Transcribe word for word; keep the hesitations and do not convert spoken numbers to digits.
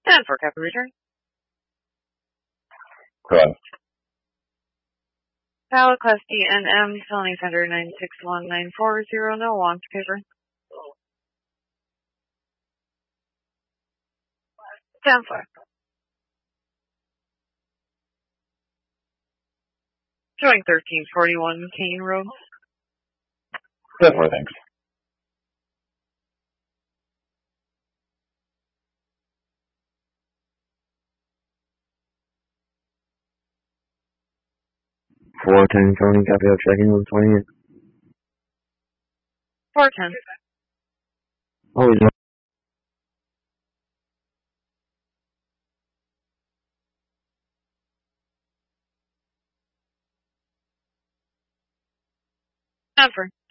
And for Captain Return. Correct. Pallet Class D N M, felony offender nine six one nine four zero, no want paper. ten four. Showing thirteen forty-one Kane Road. ten four, thanks. four ten, Tony, copy out, checking on twenty-eight. four ten. Always no. ten four.